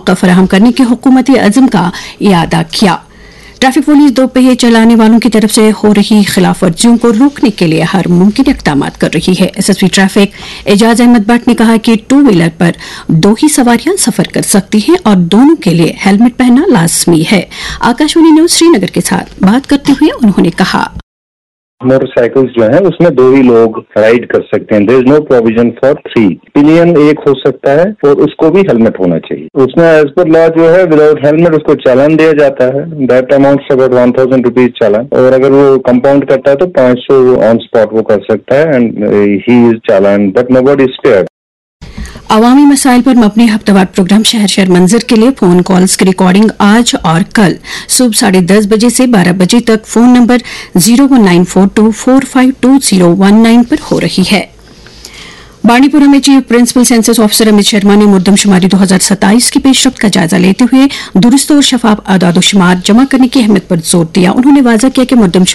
मौका फराहम करने की हुकूमती अज़्म का इयादा किया। ट्रैफिक पुलिस दोपहिए चलाने वालों की तरफ से हो रही खिलाफ वर्जियों को रोकने के लिए हर मुमकिन इक़दाम कर रही है। एसएसपी ट्रैफिक एजाज अहमद भट्ट ने कहा कि 2 व्हीलर पर 2 ही सवारियां सफर कर सकती हैं और दोनों के लिए हेलमेट पहनना लाजमी है। आकाशवाणी न्यूज श्रीनगर के साथ बात करते हुए उन्होंने कहा, मोटरसाइकिल्स जो है उसमें 2 ही लोग राइड कर सकते हैं। There is no provision for 3। Pillion एक हो सकता है और उसको भी हेलमेट होना चाहिए। उसमें एज पर लॉ जो है विदाउट हेलमेट उसको चालान दिया जाता है। दैट अमाउंट अबाउट 1000 रुपीज चालान, और अगर वो कंपाउंड करता है तो 500 ऑन स्पॉट वो कर सकता है and he is challan, but nobody is spared. अवामी मसाइल पर मबनी हफ्तावार प्रोग्राम शहर शहर मंजर के लिए फोन कॉल्स की रिकॉर्डिंग आज और कल सुबह 10:30 बजे से 12 बजे तक फोन नंबर 01942452019 पर हो रही है। बांडीपुरा में chief principal census officer Amit Sharma ने मुर्दमशुमारी 2027 की पेशरफ्त का जायजा लेते हुए दुरुस्त और शफाफ आदाद-ओ-शुमार जमा करने की अहमियत पर जोर दिया। उन्होंने वाज़ा किया कि